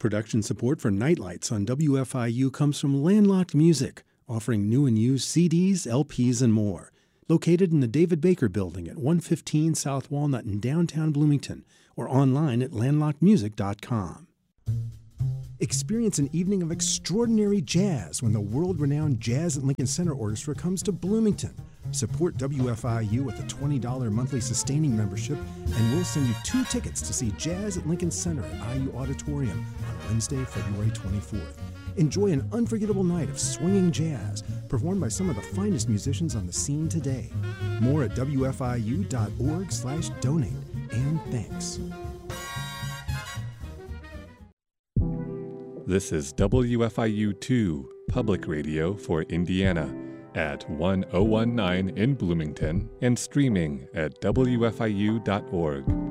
Production support for Nightlights on WFIU comes from Landlocked Music, offering new and used CDs, LPs, and more. Located in the David Baker Building at 115 South Walnut in downtown Bloomington, or online at landlockedmusic.com. Experience an evening of extraordinary jazz when the world-renowned Jazz at Lincoln Center Orchestra comes to Bloomington. Support WFIU with a $20 monthly sustaining membership, and we'll send you 2 tickets to see Jazz at Lincoln Center at IU Auditorium on Wednesday, February 24th. Enjoy an unforgettable night of swinging jazz performed by some of the finest musicians on the scene today. More at wfiu.org/donate. And thanks. This is WFIU-2 Public Radio for Indiana at 1019 in Bloomington and streaming at wfiu.org.